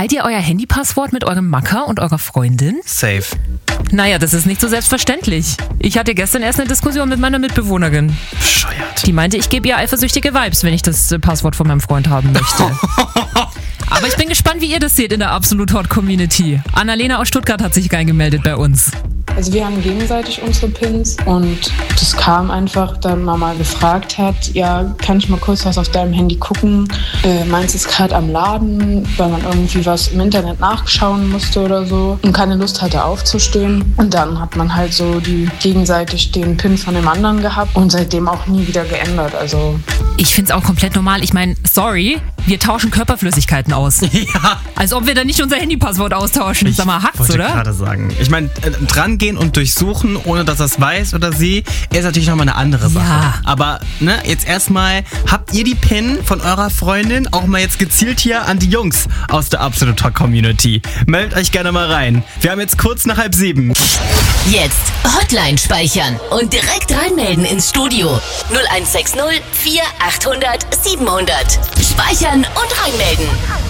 Teilt ihr euer Handypasswort mit eurem Macker und eurer Freundin? Safe. Naja, das ist nicht so selbstverständlich. Ich hatte gestern erst eine Diskussion mit meiner Mitbewohnerin. Bescheuert. Die meinte, ich gebe ihr eifersüchtige Vibes, wenn ich das Passwort von meinem Freund haben möchte. Aber ich bin gespannt, wie ihr das seht in der Absolut Hot Community. Annalena aus Stuttgart hat sich reingemeldet bei uns. Also wir haben gegenseitig unsere Pins und das kam einfach, da Mama gefragt hat, ja, kann ich mal kurz was auf deinem Handy gucken? Meins ist gerade am Laden, weil man irgendwie was im Internet nachschauen musste oder so und keine Lust hatte aufzustehen. Und dann hat man halt so gegenseitig den Pin von dem anderen gehabt und seitdem auch nie wieder geändert. Also ich find's auch komplett normal. Ich meine, sorry, wir tauschen Körperflüssigkeiten aus. Ja. Als ob wir da nicht unser Handypasswort austauschen. Sag mal, hackt's, wollte oder? gerade sagen. Ich meine, drangehen und durchsuchen, ohne dass das weiß oder sie, ist natürlich nochmal eine andere Sache. Ja. Aber jetzt erstmal, habt ihr die PIN von eurer Freundin auch mal jetzt gezielt hier an die Jungs aus der Absolut Hot Community? Meldet euch gerne mal rein. Wir haben jetzt kurz nach 6:30. Jetzt Hotline speichern und direkt reinmelden ins Studio. 0160 4800 700. Speichern und reinmelden.